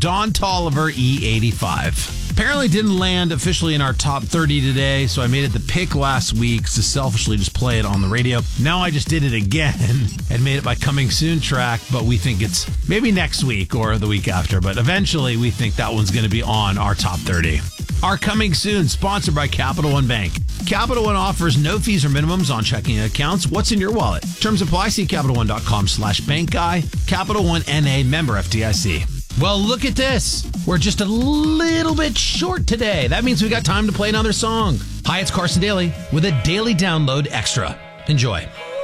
Don Toliver E85. Apparently didn't land officially in our top 30 today, so I made it the pick last week to selfishly just play it on the radio. Now I just did it again and made it my coming soon track, but we think it's maybe next week or the week after, but eventually we think that one's going to be on our top 30. Our coming soon, sponsored by Capital One Bank. Capital One offers no fees or minimums on checking accounts. What's in your wallet? Terms apply. See CapitalOne.com/bankguy. Capital One NA, member FDIC. Well, look at this. We're just a little bit short today. That means we got time to play another song. Hi, it's Carson Daly with a daily download extra. Enjoy.